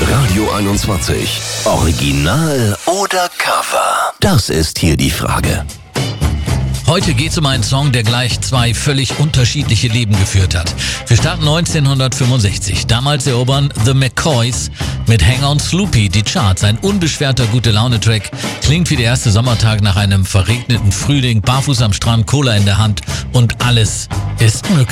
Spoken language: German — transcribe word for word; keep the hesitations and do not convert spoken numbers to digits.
Radio einundzwanzig. Original oder Cover? Das ist hier die Frage. Heute geht es um einen Song, der gleich zwei völlig unterschiedliche Leben geführt hat. Wir starten neunzehnhundertfünfundsechzig. Damals erobern The McCoys mit Hang On Sloopy die Charts. Ein unbeschwerter Gute-Laune-Track. Klingt wie der erste Sommertag nach einem verregneten Frühling. Barfuß am Strand, Cola in der Hand und alles ist möglich.